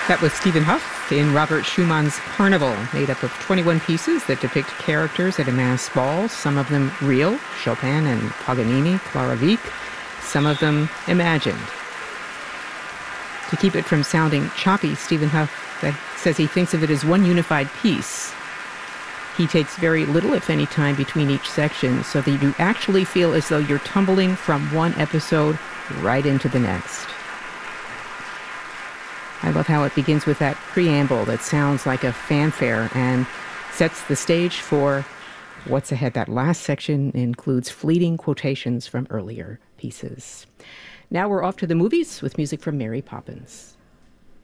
That was Stephen Hough in Robert Schumann's Carnival, made up of 21 pieces that depict characters at a mass ball, some of them real, Chopin and Paganini, Clara Wieck, some of them imagined. To keep it from sounding choppy, Stephen Hough says he thinks of it as one unified piece. He takes very little, if any, time between each section, so that you actually feel as though you're tumbling from one episode right into the next. I love how it begins with that preamble that sounds like a fanfare and sets the stage for what's ahead. That last section includes fleeting quotations from earlier pieces. Now we're off to the movies with music from Mary Poppins.